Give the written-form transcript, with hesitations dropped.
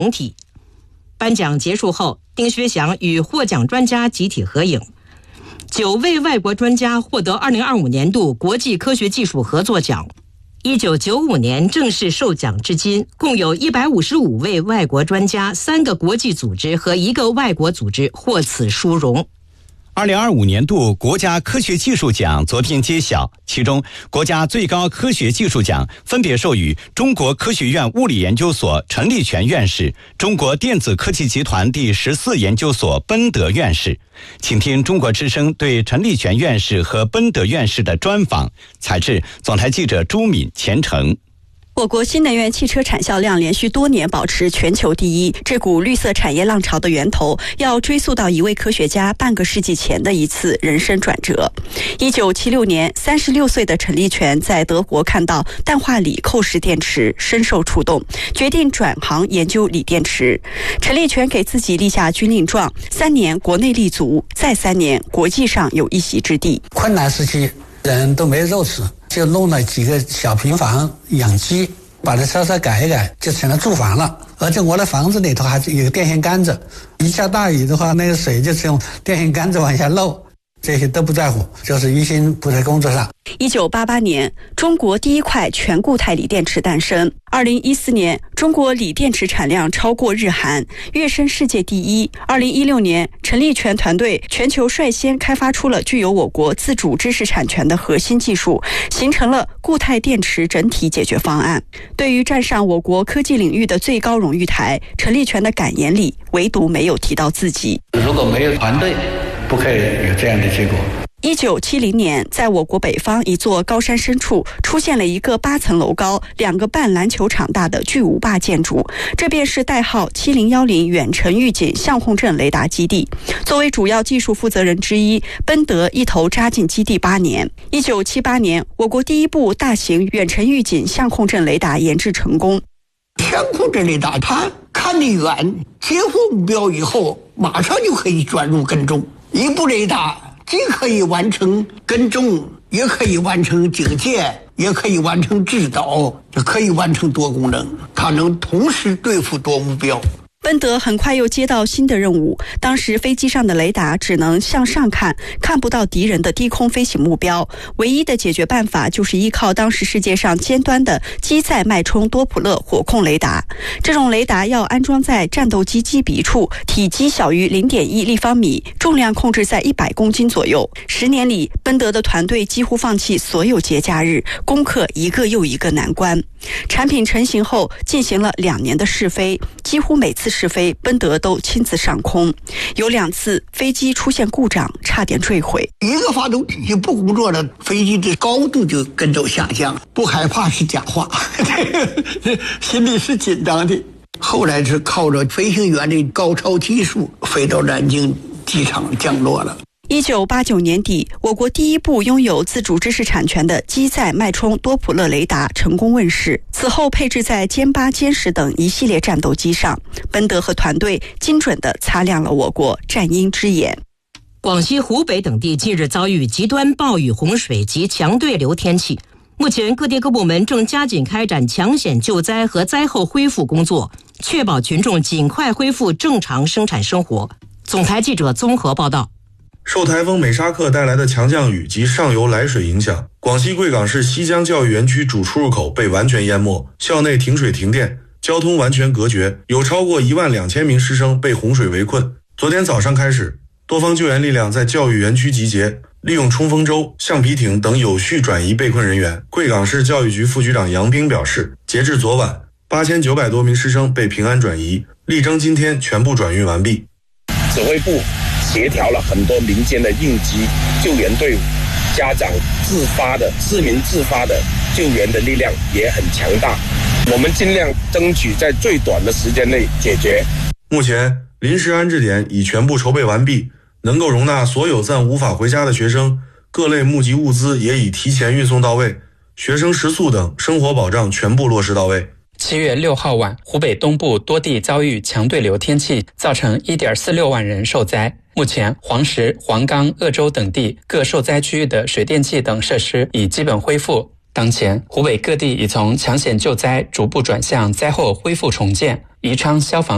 总体。颁奖结束后，丁薛祥与获奖专家集体合影。9位外国专家获得2025年度国际科学技术合作奖。1995年正式授奖至今，共有155位外国专家、3个国际组织和1个外国组织获此殊荣。 2025年度国家科学技术奖昨天揭晓，其中国家最高科学技术奖分别授予中国科学院物理研究所陈立全院士、中国电子科技集团第14研究所奔德院士。请听中国之声对陈立全院士和奔德院士的专访，采自总台记者朱敏、钱程。 我国新能源汽车产销量连续多年保持全球第一，这股绿色产业浪潮的源头要追溯到一位科学家半个世纪前的一次人生转折。1976年，36岁的陈立全在德国看到氮化锂扣式电池，深受触动，决定转行研究锂电池。陈立全给自己立下军令状：3年国内立足，再3年国际上有一席之地。 困难时期，人都没肉吃，就弄了几个小平房养鸡，把它稍稍改一改，就成了住房了。而且我的房子里头还有个电线杆子，一下大雨的话，那个水就从电线杆子往下漏。这些都不在乎，就是一心扑在工作上。 1988年，中国第一块全固态锂电池诞生。2014年，中国锂电池产量超过日韩，跃升世界第一。2016年，陈立全团队全球率先开发出了具有我国自主知识产权的核心技术，形成了固态电池整体解决方案。对于站上我国科技领域的最高荣誉台，陈立全的感言里唯独没有提到自己。 如果没有团队，不可以有这样的结果。 1970年，在我国北方一座高山深处，出现了一个8层楼高、2个半篮球场大的巨无霸建筑，这便是代号7010远程预警相控阵雷达基地。作为主要技术负责人之一，奔德一头扎进基地8年。1978年，我国第一部大型远程预警相控阵雷达研制成功。 相控阵雷达它看得远，接获目标以后，马上就可以转入跟踪。一部雷达既可以完成跟踪，也可以完成警戒，也可以完成制导，也可以完成多功能，它能同时对付多目标。 奔德很快又接到新的任务，当时飞机上的雷达只能向上看，看不到敌人的低空飞行目标，唯一的解决办法就是依靠当时世界上尖端的机载脉冲多普勒火控雷达。这种雷达要安装在战斗机机鼻处，体积小于 0.1 立方米，重量控制在100公斤左右。10年里，奔德的团队几乎放弃所有节假日，攻克一个又一个难关。产品成型后，进行了2年的试飞，几乎每次试飞，奔德都亲自上空。有2次飞机出现故障，差点坠毁。 一个发动机不工作了，飞机的高度就跟着下降，不害怕是假话，心里是紧张的。后来是靠着飞行员的高超技术，飞到南京机场降落了。 1989年底，我国第一部拥有自主知识产权的机载脉冲多普勒雷达成功问世，此后配置在歼8、歼10等一系列战斗机上。奔德和团队精准地擦亮了我国战鹰之眼。 广西、湖北等地近日遭遇极端暴雨、洪水及强对流天气，目前各地各部门正加紧开展抢险救灾和灾后恢复工作，确保群众尽快恢复正常生产生活。总台记者综合报道。 受台风美沙克带来的强降雨及上游来水影响，广西贵港市西江教育园区主出入口被完全淹没，校内停水停电，交通完全隔绝，有超过12000名师生被洪水围困。昨天早上开始，多方救援力量在教育园区集结，利用冲锋舟、橡皮艇等有序转移被困人员。贵港市教育局副局长杨兵表示，截至昨晚，8900多名师生被平安转移，力争今天全部转运完毕。 指挥部协调了很多民间的应急救援队伍，家长自发的、市民自发的救援的力量也很强大。我们尽量争取在最短的时间内解决。 目前临时安置点已全部筹备完毕，能够容纳所有暂无法回家的学生，各类募集物资也已提前运送到位，学生食宿等生活保障全部落实到位。 7月6号晚，湖北东部多地遭遇强对流天气，造成 1.46 万人受灾。目前，黄石、黄冈、鄂州等地各受灾区域的水电气等设施已基本恢复。当前，湖北各地已从抢险救灾逐步转向灾后恢复重建。宜昌消防